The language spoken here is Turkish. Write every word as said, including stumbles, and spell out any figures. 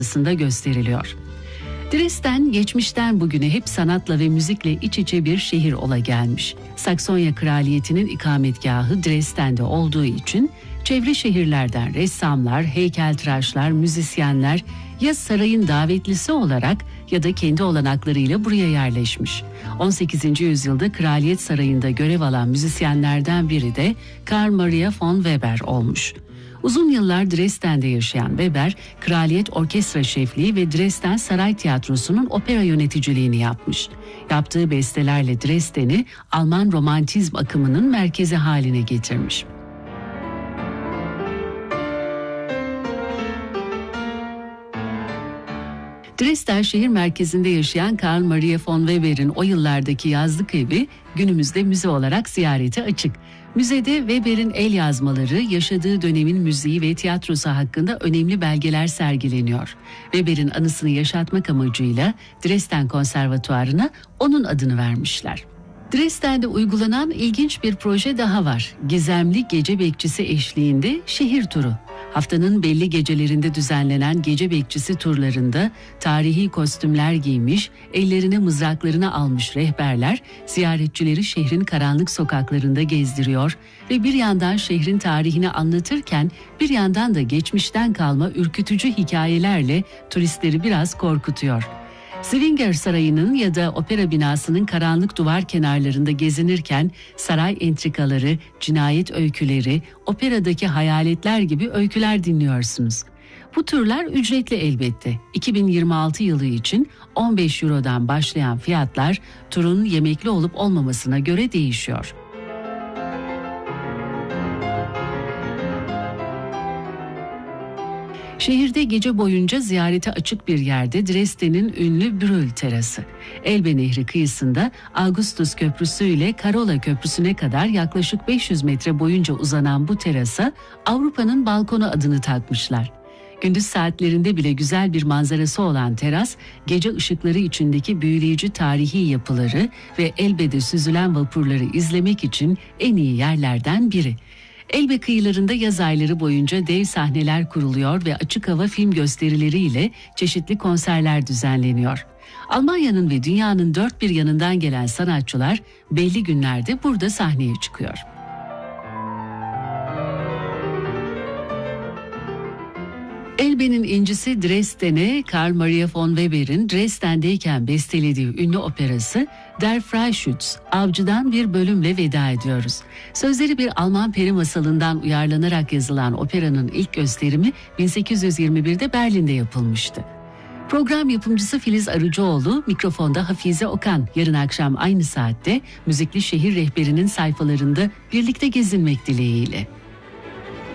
arasında gösteriliyor. Dresden geçmişten bugüne hep sanatla ve müzikle iç içe bir şehir ola gelmiş. Saksonya Kraliyeti'nin ikametgahı Dresden'de olduğu için çevre şehirlerden ressamlar, heykeltıraşlar, müzisyenler ya sarayın davetlisi olarak ya da kendi olanaklarıyla buraya yerleşmiş. on sekizinci yüzyılda Kraliyet Sarayı'nda görev alan müzisyenlerden biri de Karl Maria von Weber olmuş. Uzun yıllar Dresden'de yaşayan Weber, Kraliyet Orkestra Şefliği ve Dresden Saray Tiyatrosu'nun opera yöneticiliğini yapmış. Yaptığı bestelerle Dresden'i Alman romantizm akımının merkezi haline getirmiş. Dresden şehir merkezinde yaşayan Karl Maria von Weber'in o yıllardaki yazlık evi günümüzde müze olarak ziyarete açık. Müzede Weber'in el yazmaları, yaşadığı dönemin müziği ve tiyatrosu hakkında önemli belgeler sergileniyor. Weber'in anısını yaşatmak amacıyla Dresden Konservatuvarı'na onun adını vermişler. Dresden'de uygulanan ilginç bir proje daha var. Gizemli gece bekçisi eşliğinde şehir turu. Haftanın belli gecelerinde düzenlenen gece bekçisi turlarında tarihi kostümler giymiş, ellerine mızraklarını almış rehberler ziyaretçileri şehrin karanlık sokaklarında gezdiriyor ve bir yandan şehrin tarihini anlatırken bir yandan da geçmişten kalma ürkütücü hikayelerle turistleri biraz korkutuyor. Zwinger Sarayı'nın ya da opera binasının karanlık duvar kenarlarında gezinirken saray entrikaları, cinayet öyküleri, operadaki hayaletler gibi öyküler dinliyorsunuz. Bu turlar ücretli elbette. iki bin yirmi altı yılı için on beş Euro'dan başlayan fiyatlar turun yemekli olup olmamasına göre değişiyor. Şehirde gece boyunca ziyarete açık bir yerde Dresden'in ünlü Brühl Terası. Elbe Nehri kıyısında Augustus Köprüsü ile Karola Köprüsü'ne kadar yaklaşık beş yüz metre boyunca uzanan bu terasa Avrupa'nın balkonu adını takmışlar. Gündüz saatlerinde bile güzel bir manzarası olan teras, gece ışıkları içindeki büyüleyici tarihi yapıları ve Elbe'de süzülen vapurları izlemek için en iyi yerlerden biri. Elbe kıyılarında yaz ayları boyunca dev sahneler kuruluyor ve açık hava film gösterileriyle çeşitli konserler düzenleniyor. Almanya'nın ve dünyanın dört bir yanından gelen sanatçılar belli günlerde burada sahneye çıkıyor. Elbe'nin incisi Dresden'e Karl Maria von Weber'in Dresden'deyken bestelediği ünlü operası Der Freischütz, Avcı'dan bir bölümle veda ediyoruz. Sözleri bir Alman peri masalından uyarlanarak yazılan operanın ilk gösterimi bin sekiz yüz yirmi birde Berlin'de yapılmıştı. Program yapımcısı Filiz Arıcıoğlu, mikrofonda Hafize Okan. Yarın akşam aynı saatte Müzikli Şehir Rehberi'nin sayfalarında birlikte gezinmek dileğiyle.